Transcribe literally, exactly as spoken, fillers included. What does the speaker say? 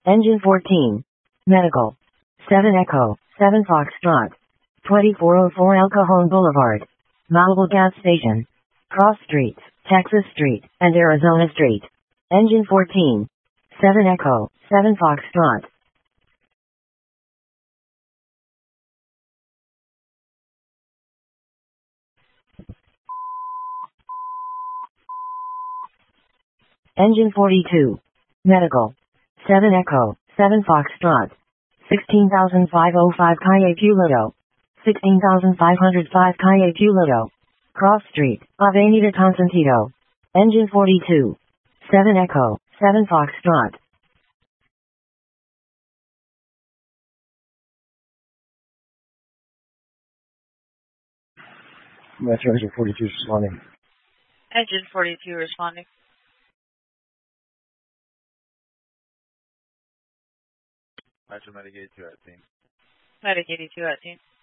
Engine fourteen. Medical. seven Echo, seven Foxtrot. twenty-four oh four El Cajon Boulevard. Malibu Gas Station. Cross Street, Texas Street, and Arizona Street. Engine fourteen. seven Echo, seven Foxtrot. Engine forty-two. Medical. seven Echo, seven Foxtrot. sixteen thousand five hundred five Calle Pulido. sixteen thousand five hundred five Calle Pulido. Cross Street, Avenida Consentito. Engine forty-two. seven Echo, seven Foxtrot. Metro Engine forty-two responding. Engine forty-two responding. Metro Medic eighty-two at team. Medic eighty-two at team.